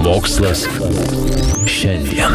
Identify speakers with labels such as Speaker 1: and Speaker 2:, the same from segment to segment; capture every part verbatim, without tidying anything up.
Speaker 1: Mokslas šiandien.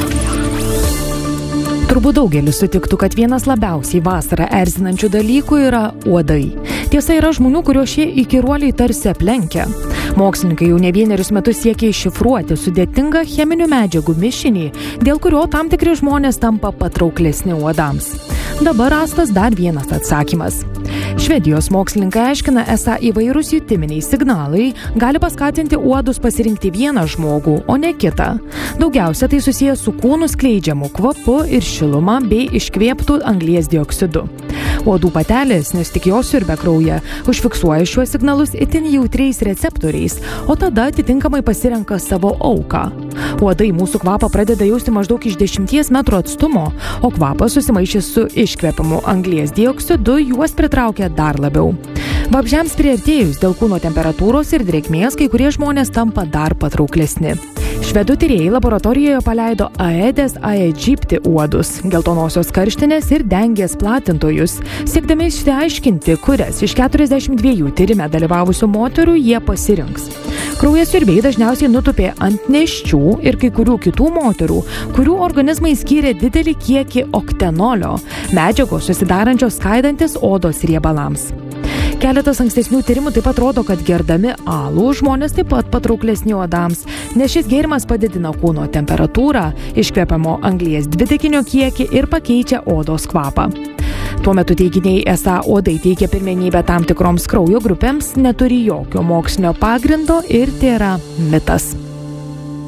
Speaker 2: Turbūt daugelis sutiktų, kad vienas labiausiai vasarą erzinančių dalykų yra uodai. Tiesa, yra žmonių, kurio šie įkyruoliai tarsi aplenkia. Mokslininkai jau ne vienerius metus siekia iššifruoti sudėtingą cheminių medžiagų mišinį, dėl kurio tam tikri žmonės tampa patrauklesni uodams. Dabar rastas dar vienas atsakymas. Švedijos mokslininkai aiškina, esą įvairūs jutiminiai signalai gali paskatinti uodus pasirinkti vieną žmogų, o ne kitą. Daugiausia tai susijęs su kūnų skleidžiamu kvapu ir šiluma bei iškvėptų anglies dioksidu. Uodų patelės, nes tik jos siurbia kraują, užfiksuoja šiuos signalus itin jautriais receptoriais, o tada atitinkamai pasirenka savo auką. Uodai mūsų kvapą pradeda jausti maždaug iš dešimties metrų atstumo, o kvapas susimaišęs su iškvepiamu anglies dioksidu juos pritraukia dar labiau. Vabzdžiams priartėjus dėl kūno temperatūros ir drėgmės, kai kurie žmonės tampa dar patrauklesni. Švedų tyrėjai laboratorijoje paleido Aedes aegypti uodus, geltonosios karštinės ir dengės platintojus, siekdami išsiaiškinti, kurias iš keturiasdešimt dviejų tyrime dalyvavusių moterų jie pasirinks. Kraujasiurbiai dažniausiai nutupė ant nėščių ir kai kurių kitų moterų, kurių organizmai skyrė didelį kiekį oktenolio, medžiagos susidarančios skaidantis odos riebalams. Keletas ankstesnių tyrimų taip pat rodo, kad gerdami alų žmonės taip pat patrauklesni uodams, nes šis gėrimas padidina kūno temperatūrą, iškvepiamo anglies dvideginio kiekį ir pakeičia odos kvapą. Tuo metu teiginiai, esą uodai teikia pirmenybę tam tikroms kraujo grupėms, neturi jokio mokslinio pagrindo ir tėra mitas.